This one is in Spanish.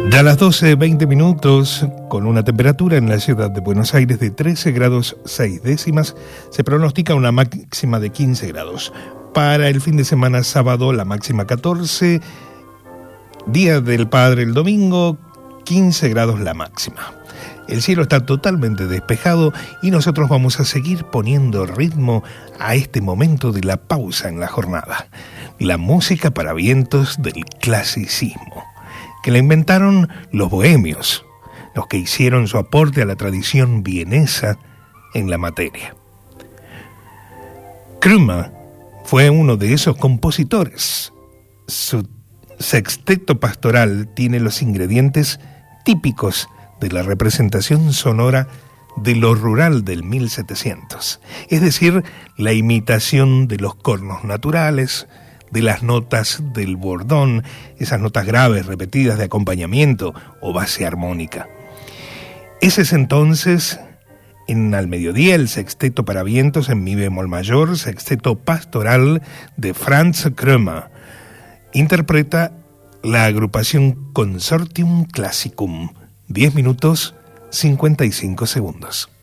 Ya a las 12:20, con una temperatura en la ciudad de Buenos Aires de 13 grados 6 décimas, se pronostica una máxima de 15 grados. Para el fin de semana sábado, la máxima 14, Día del Padre el domingo, 15 grados la máxima. El cielo está totalmente despejado y nosotros vamos a seguir poniendo ritmo a este momento de la pausa en la jornada. La música para vientos del clasicismo, que la inventaron los bohemios, los que hicieron su aporte a la tradición vienesa en la materia. Krumma fue uno de esos compositores. Su sexteto pastoral tiene los ingredientes típicos de la representación sonora de lo rural del 1700, es decir, la imitación de los cornos naturales, de las notas del bordón, esas notas graves repetidas de acompañamiento o base armónica. Ese es entonces, al mediodía, el sexteto para vientos en mi bemol mayor, sexteto pastoral de Franz Krumma. Interpreta la agrupación Consortium Classicum. 10 minutos 55 segundos.